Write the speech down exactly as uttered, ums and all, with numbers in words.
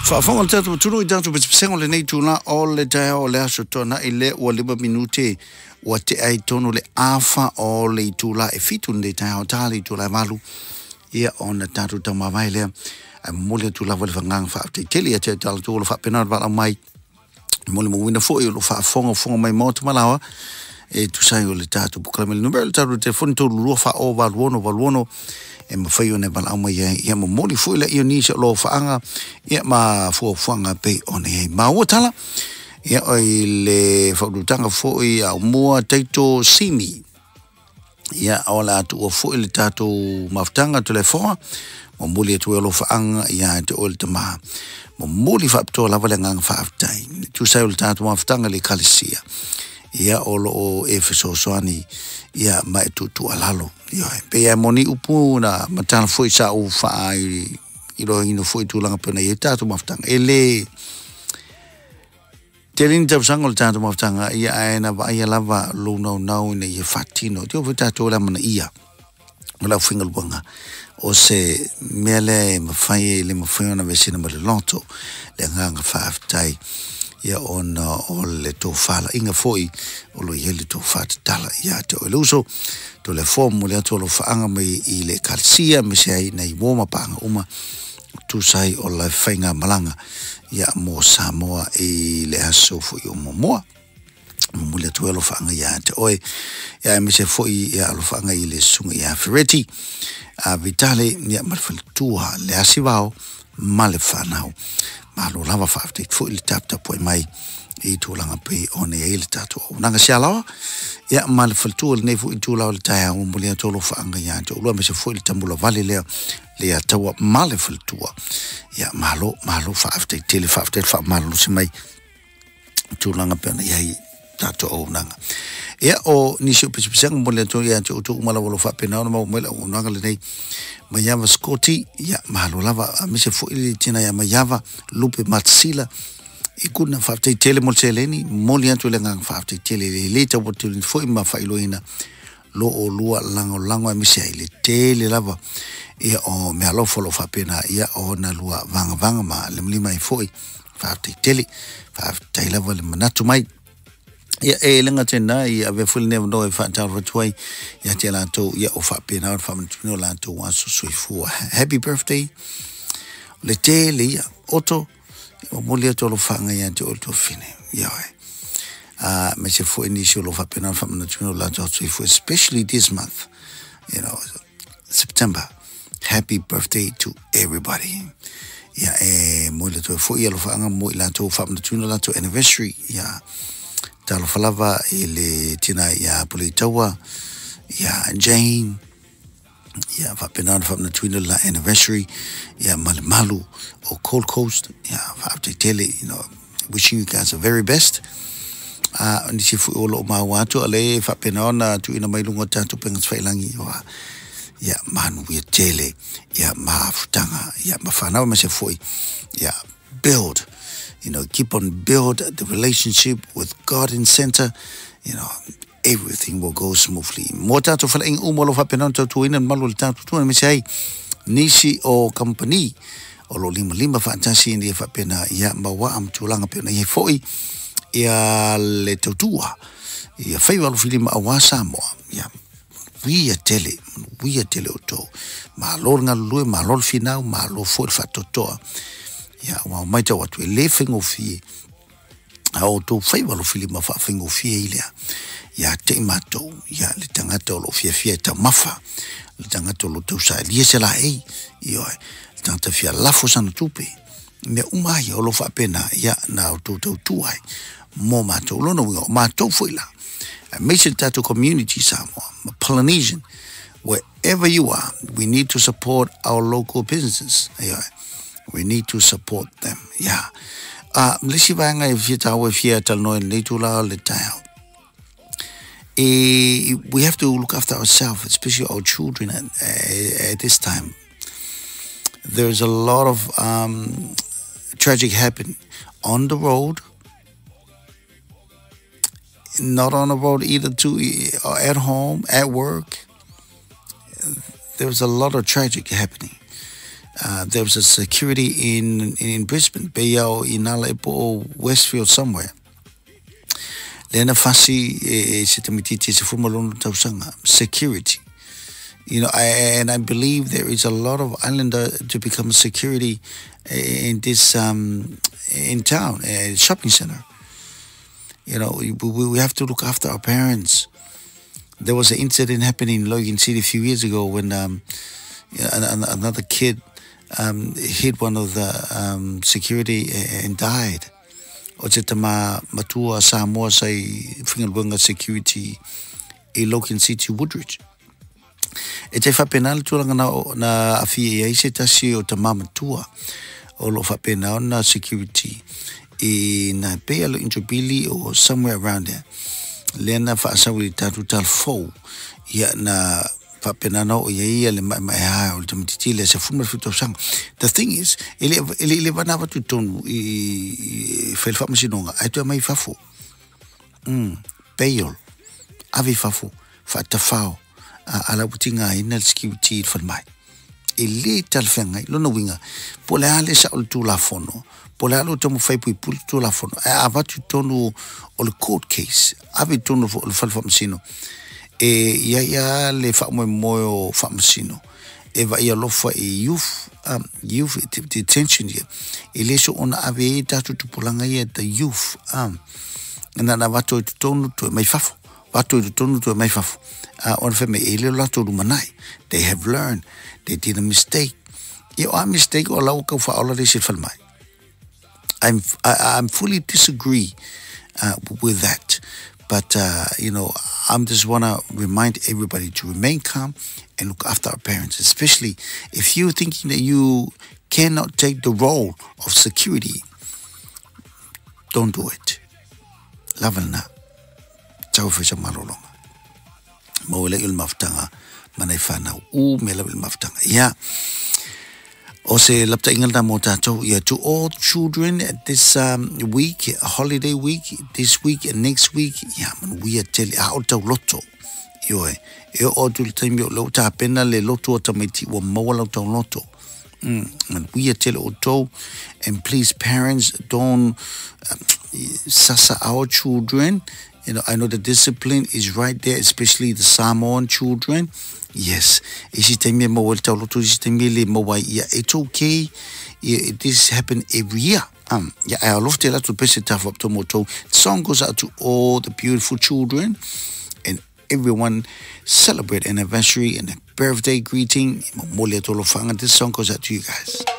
Whaafonga le tātou tunu I tātou pesipenga le nei tūna o le tae o le aso tōna I le ua lima minute ua te ai tono le afa o le tūla e fitu le tae o tāle I tūla e malu ia o na tātou tamawai lea ai mole tūla wale whangang wha te tele a te tāla tūla wha penara wala mai mole mo wina fo I o lo wha fonga fonga mai mō malawa e tu sai o le tātou pukalame le numero le tātou te foni tō lua wha o waluono waluono e ma whai o ne wala au mai ia ma moli fui la I o nisa lo whaanga ia ma fua fuanga pe o ne hei ma ua tala ia oi le whaurutanga fui au mua teito simi ia o la atu o fui le tātou maftanga to le foa ma moli atu e lo whaanga ia te o le tamaha ma moli whaaptoa lawa le ngang whaaftai tu sai o le tātou maftanga le kalisia ia o lo o e fesosoani ia ma e tutu alalo ia pe ia moni upu na matana foi sa u fa I lo ino foi tu langa pena ia tatu maftanga ele telin tau sangol tatu maftanga ia aena va ia lava lo no no ina ia fatino tio tatu la mana ia la fingal banga o se mele ma fai le ma fai na vesina ma le lonto le nganga faftai ia ona o le tō whala inga foi o lo ia le tō whata tala ia te o iluso to le form mo le ato lo whaanga mai I le kalsia me se ai nei mōma panga uma tu sai o le whainga malanga ia mō Samoa I le aso foi o momoa mo le ato lo whaanga ia te oe ia me se foi ia lo whaanga I le sunga ia Ferretti a vitale ia malfaltua le asivao ma le whanau malo lava whaafte fu ili tapta po mai I tūlanga pe o ne e le tātou au. Nanga sia lawa, ia ma le faltua le nefu I tūlau le tae au mo lea tolo whaanga ia te ulua me se fu ili tambula vale lea lea taua ma le faltua. Ia malo, malo whaafte tele whaafte wha malo si mai tūlanga pe o ne iai tātou au nanga. Ia o nisi o pisipisanga mo lea tō ia te utu umala walo whaapena ona mau mele o nanga le nei Mayava Scotty, ia mahalo lava, a mise fu ili tina ia Mayava, Lupe Matsila, I kuna whaafte tele mo se leni, moli antu le ngang whaafte tele, le leta watu li fu ima whailoina, lo o lua lango lango a mise ai le tele lava, ia o mea lo folo whaapena, ia o na lua vanga vanga ma, le mlima I fu I, whaafte tele, whaafte lava le manatu mai, ia e lenga tena I ave fuli never know if I tell wai ia te lato ia o whapena o whamantuno lato waso sui fua happy birthday le te le ia oto o moli ato lo whanga ia te oto fine ia oi uh, me se fu inisio lo whapena o whamantuno lato sui fua especially this month you know September happy birthday to everybody ia e moli ato fu ia lo whanga mo lato whamantuno lato anniversary ia talo falava I le tina ia Politaua ia Jane ia whapenana whapna tuina la anniversary ia Malemalu o Cold Coast ia whaapte tele you know wishing you guys the very best uh, nisi fu olo ma watu ale whapenana tuina mai lunga tatu pengas whailangi oa ia manu ia tele ia maafutanga ia mawhanawa ma se fui ia build You know, keep on build the relationship with God in center. You know, everything will go smoothly. Mo tātou whala inga umalo whapenana tātou ina malu le tātou tūna me se ai nisi o company o lo lima lima whaantasi ni e whapena ia mawa am tūlanga pena ia foi ia le tautua ia whaiwalo filima awa Samoa ia wia tele wia tele o tō ma lor ngalue ma lor finau ma lor foi whatotoa ia wa mai tau atu e le whingo fie a o tō whaiwalo fili ma wha whingo fie ilea ia te imatou ia le tangata o lo fia fia tau mafa le tangata o lo tau sa lia se la ei ia le tangata fia lafo sana tupe mea umai o lo wha pena ia na o tō tau tuai mo mātou lono wingo mātou whaila a Mason Tattoo community Samoa Polynesian wherever you are we need to support our local businesses ia we need to support them. Yeah. Uh, lisi vanga e fia tawa e fia tal noe nei tula le tau. E, we have to look after ourselves, especially our children at, at this time. There's a lot of um, tragic happening on the road, not on the road either too, or at home, at work. There's a lot of tragic happening. Uh, there was a security in in Brisbane, Bayao, Inala, or Westfield somewhere. Lena fasi e se tamititi se fumalono tausanga security. You know, I, and I believe there is a lot of islander to become security in this um, in town, a shopping center. You know, we, we have to look after our parents. There was an incident happening in Logan City a few years ago when um, another kid um, hit one of the um, security and died. O te tama matua Samoa say whingalwanga security i Logan City, Woodridge. E te whapenala tūranga na, na awhia ia i se tasi o tama matua o lo whapena na security i na pea lo Intrabili or somewhere around there. Lena whaasawi tātu tal fau ia na whapena na o ia ia le mai mai hae o le tamatiti le se fuma whito sang. The thing is, ele ele ele wana watu tonu i whaile whamasinonga, ai tua mai whafo. Mm, payol, avi whafo, whaatawhao, ala putinga ina security whanmai. Ele tal whengai, lona winga, po le ale sa o le tūla fono, po le ale o tamu whaipu i puli tūla fono, a watu tonu o le court case, avi tonu o le whaile whamasino. E ia ia le whaamoe moe o whamasino. E wa ia lofa i youth, um, youth detention ia. E le so ona ave e tatu tupulanga ia the youth. Um, na na wato i tonu tu e mai whafo. Wato i tonu tu e mai whafo. Uh, ona wheme e leo lato rumanai. They have learned. They did a mistake. Ia o a mistake o lau kau whaola re se whalmai. I'm, I, I'm fully disagree uh, with that. But, uh, you know, I just want to remind everybody to remain calm and look after our parents, especially if you're thinking that you cannot take the role of security. Don't do it. Lavalna. Ciao fesha malolonga. Mawele il maftanga manai whanau. U me il maftanga. Yeah. O se lapta ingal na mo tātou, yeah, to all children this um, week, holiday week, this week and next week, yeah, man, we are telling, a o tau loto, yo e, e o tu le taimi o lau tā pena le loto o tamaiti wa maua lau tau loto. Mm, and we are telling o tau, and please parents, don't um, sasa our children. You know, I know the discipline is right there, especially the Samoan children. Yes, it's okay. This happen every year. Um, yeah, I love to to best tough up to moto. Song goes out to all the beautiful children and everyone celebrate an anniversary and a birthday greeting. This song goes out to you guys.